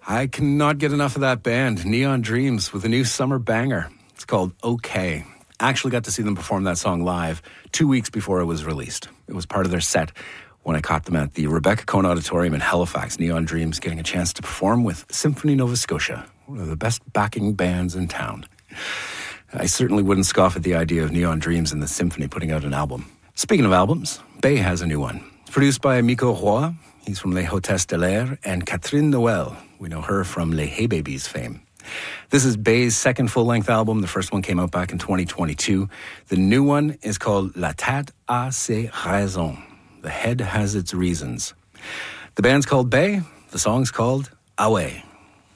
I cannot get enough of that band, Neon Dreams, with a new summer banger. It's called OK. I actually got to see them perform that song live 2 weeks before it was released. It was part of their set when I caught them at the Rebecca Cohn Auditorium in Halifax. Neon Dreams getting a chance to perform with Symphony Nova Scotia, one of the best backing bands in town. I certainly wouldn't scoff at the idea of Neon Dreams and the Symphony putting out an album. Speaking of albums, Bay has a new one. It's produced by Miko Roy. He's from Les Hôtesses de l'Air, and Catherine Noël. We know her from Les Hey Babies fame. This is Bay's second full-length album. The first one came out back in 2022. The new one is called La Tête a ses raisons. The head has its reasons. The band's called Bay. The song's called Away.